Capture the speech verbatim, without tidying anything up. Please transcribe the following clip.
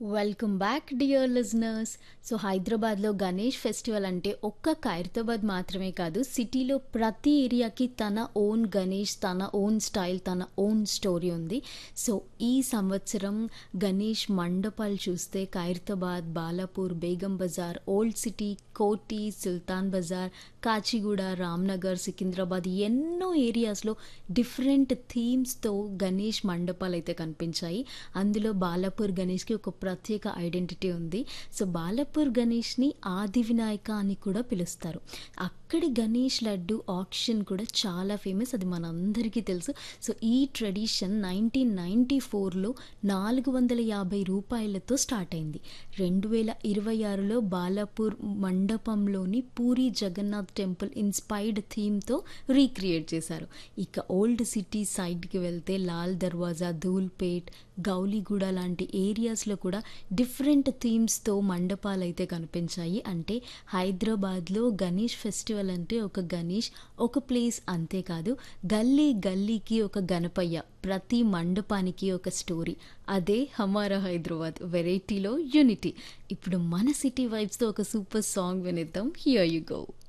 Welcome back dear listeners. So హైదరాబాద్లో Ganesh festival అంటే ఒక్క ఖైరతాబాద్ మాత్రమే కాదు, సిటీలో ప్రతి ఏరియాకి తన ఓన్ గణేష్, తన ఓన్ స్టైల్, తన ఓన్ స్టోరీ ఉంది. సో ఈ సంవత్సరం గణేష్ మండపాలు చూస్తే ఖైరతాబాద్, బాలాపూర్, బేగం బజార్, ఓల్డ్ సిటీ, కోటి, సుల్తాన్ బజార్, కాచిగూడ, రామ్నగర్, సికింద్రాబాద్ ఎన్నో ఏరియాస్లో డిఫరెంట్ థీమ్స్తో గణేష్ మండపాలు అయితే కనిపించాయి. అందులో బాలాపూర్ గణేష్కి ఒక ప్రత్యేక ఐడెంటిటీ ఉంది. సో బాలాపూర్ గణేష్ని ఆది వినాయక అని కూడా పిలుస్తారు. అక్కడి గణేష్ లడ్డు ఆక్షన్ కూడా చాలా ఫేమస్, అది మనందరికీ తెలుసు. సో ఈ ట్రెడిషన్ నైన్టీన్ నైంటీ ఫోర్లో నాలుగు వందల యాభై రూపాయలతో స్టార్ట్ అయింది. రెండు వేల ఇరవై ఆరులో Balapur మండపంలోని puri Jagannadh temple inspired థీమ్తో recreate చేశారు. ఇక ఓల్డ్ సిటీ సైడ్కి వెళ్తే లాల్ దర్వాజా, ధూల్పేట్, గౌలిగూడ లాంటి ఏరియాస్లో కూడా డిఫరెంట్ థీమ్స్తో మండపాలు అయితే కనిపించాయి. అంటే హైదరాబాద్లో గణేష్ ఫెస్టివల్ అంటే ఒక గణేష్, ఒక ప్లేస్ అంతేకాదు, గల్లీ గల్లీకి ఒక గణపయ్య, ప్రతి మండపానికి ఒక స్టోరీ. అదే హమారా హైదరాబాద్, వెరైటీలో యూనిటీ. ఇప్పుడు మన సిటీ వైబ్స్తో ఒక super song వినిద్దాం. Here you go.